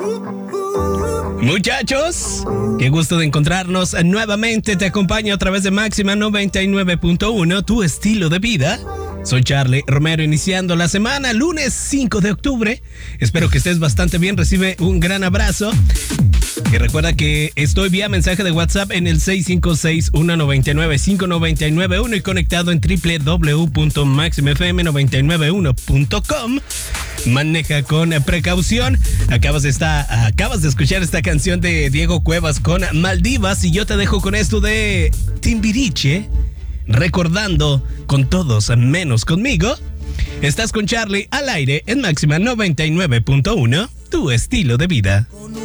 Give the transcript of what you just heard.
Muchachos, qué gusto de encontrarnos nuevamente. Te acompaño a través de Máxima 99.1, tu estilo de vida. Soy Charlie Romero, iniciando la semana, lunes 5 de octubre. Espero que estés bastante bien, recibe un gran abrazo. Y recuerda que estoy vía mensaje de WhatsApp en el 656-199-5991 y conectado en www.maximfm991.com. Maneja con precaución. Acabas de escuchar esta canción de Diego Cuevas con Maldivas y yo te dejo con esto de Timbiriche, recordando con todos menos conmigo. Estás con Charlie al aire en Máxima 99.1, tu estilo de vida.